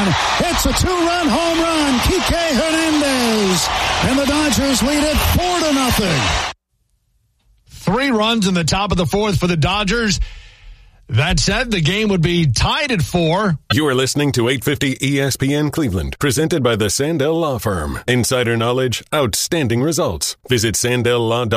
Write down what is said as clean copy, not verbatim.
on. It's a two-run home run. Kike Hernandez. And the Dodgers lead it 4-0. 3 runs in the top of the 4th for the Dodgers. That said, the game would be tied at 4. You are listening to 850 ESPN Cleveland, presented by the Sandell Law Firm. Insider knowledge, outstanding results. Visit sandellaw.com.